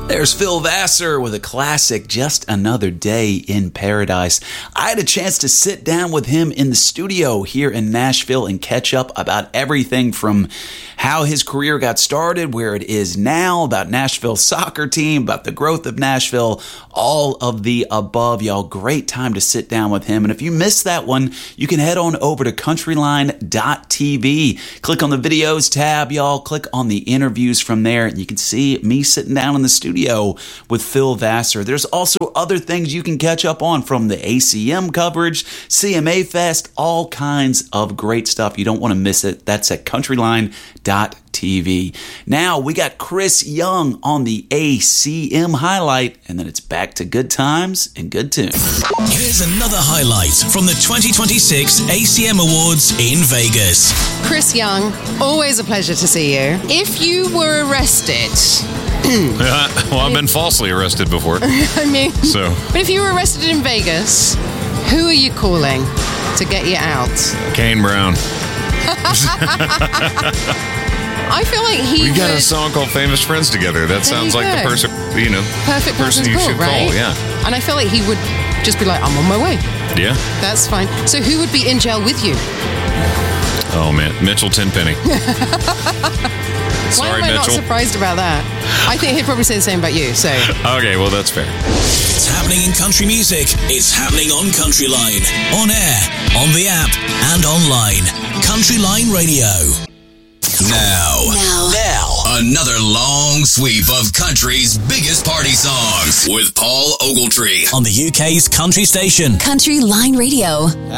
There's Phil Vassar with a classic, Just Another Day in Paradise. I had a chance to sit down with him in the studio here in Nashville and catch up about everything from how his career got started, where it is now, about Nashville's soccer team, about the growth of Nashville, all of the above. Y'all, great time to sit down with him. And if you missed that one, you can head on over to countryline.tv. Click on the videos tab, y'all. Click on the interviews from there, and you can see me sitting down in the studio with Phil Vassar. There's also other things you can catch up on, from the ACM coverage, CMA Fest, all kinds of great stuff. You don't want to miss it. That's at countryline.tv. Now we got Chris Young on the ACM highlight, and then it's back to good times and good tunes. Here's another highlight from the 2026 ACM Awards in Vegas. Chris Young, always a pleasure to see you. If you were arrested... well, I've been falsely arrested before. But if you were arrested in Vegas, who are you calling to get you out? Kane Brown. I feel like we got a song called Famous Friends Together. That sounds like the person, perfect person you should call, yeah. And I feel like he would just be like, I'm on my way. Yeah. That's fine. So who would be in jail with you? Oh, man. Mitchell Tenpenny. Why am I not surprised about that? I think he'd probably say the same about you, so... Okay, well, that's fair. It's happening in country music. It's happening on Countryline. On air, on the app, and online. Countryline Radio. Now, another long sweep of country's biggest party songs with Paul Ogletree on the UK's country station. Countryline Radio.